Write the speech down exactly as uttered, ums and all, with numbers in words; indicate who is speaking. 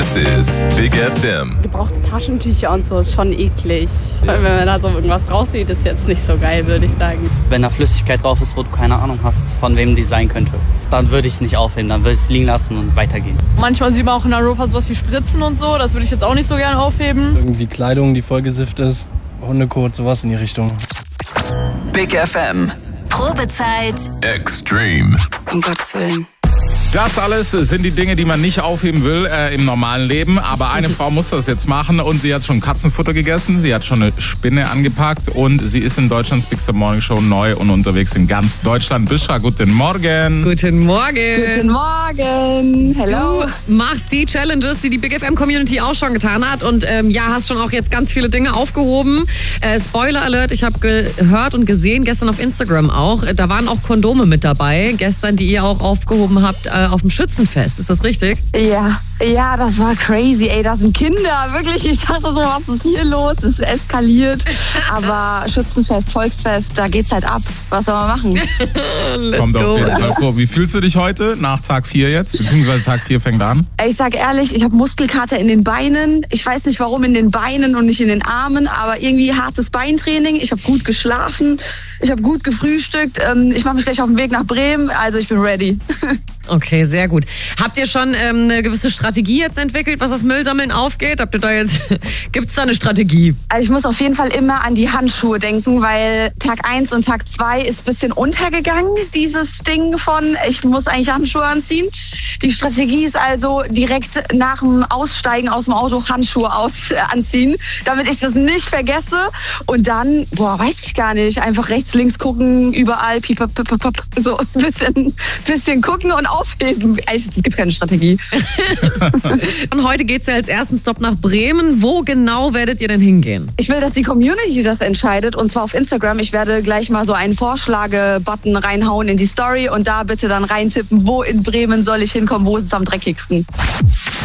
Speaker 1: This is Big F M.
Speaker 2: Gebrauchte Taschentücher und so ist schon eklig. Weil wenn man da so irgendwas draus sieht, ist jetzt nicht so geil, würde ich sagen.
Speaker 3: Wenn da Flüssigkeit drauf ist, wo du keine Ahnung hast, von wem die sein könnte, dann würde ich es nicht aufheben, dann würde ich es liegen lassen und weitergehen.
Speaker 4: Manchmal sieht man auch in Europa sowas wie Spritzen und so, das würde ich jetzt auch nicht so gerne aufheben.
Speaker 5: Irgendwie Kleidung, die vollgesifft ist, Hundekot, sowas in die Richtung.
Speaker 1: Big F M.
Speaker 6: Probezeit.
Speaker 1: Extreme.
Speaker 6: Um Gottes Willen.
Speaker 7: Das alles sind die Dinge, die man nicht aufheben will äh, im normalen Leben. Aber eine Frau muss das jetzt machen und sie hat schon Katzenfutter gegessen, sie hat schon eine Spinne angepackt und sie ist in Deutschlands Big Star Morning Show neu und unterwegs in ganz Deutschland. Bishra, guten Morgen.
Speaker 8: Guten Morgen.
Speaker 9: Guten Morgen. Hello.
Speaker 8: Du machst die Challenges, die die Big F M Community auch schon getan hat und ähm, ja, hast schon auch jetzt ganz viele Dinge aufgehoben. Äh, Spoiler Alert, ich habe gehört und gesehen, gestern auf Instagram auch, äh, da waren auch Kondome mit dabei, gestern, die ihr auch aufgehoben habt äh, auf dem Schützenfest. Ist das richtig?
Speaker 9: Ja, ja, das war crazy. Ey, das sind Kinder. Wirklich, ich dachte so, was ist hier los? Es eskaliert. Aber Schützenfest, Volksfest, da geht's halt ab. Was soll man machen?
Speaker 7: Kommt auf jeden Fall vor. Wie fühlst du dich heute nach Tag vier jetzt? Beziehungsweise Tag vier fängt an?
Speaker 9: Ich sag ehrlich, ich habe Muskelkater in den Beinen. Ich weiß nicht, warum in den Beinen und nicht in den Armen, aber irgendwie hartes Beintraining. Ich habe gut geschlafen. Ich habe gut gefrühstückt. Ich mache mich gleich auf den Weg nach Bremen. Also ich bin ready.
Speaker 8: Okay, sehr gut. Habt ihr schon ähm, eine gewisse Strategie jetzt entwickelt, was das Müllsammeln aufgeht? Habt ihr da jetzt, gibt's da eine Strategie?
Speaker 9: Also ich muss auf jeden Fall immer an die Handschuhe denken, weil Tag eins und Tag zwei ist ein bisschen untergegangen, dieses Ding von, ich muss eigentlich Handschuhe anziehen. Die Strategie ist also direkt nach dem Aussteigen aus dem Auto Handschuhe aus, äh, anziehen, damit ich das nicht vergesse. Und dann, boah, weiß ich gar nicht, einfach rechts, links gucken, überall, piep, piep, piep, piep, so ein bisschen, bisschen gucken und aufheben. Es gibt keine Strategie.
Speaker 8: Und heute geht es ja als ersten Stop nach Bremen. Wo genau werdet ihr denn hingehen?
Speaker 9: Ich will, dass die Community das entscheidet und zwar auf Instagram. Ich werde gleich mal so einen Vorschlage-Button reinhauen in die Story und da bitte dann reintippen, wo in Bremen soll ich hinkommen, wo ist es am dreckigsten.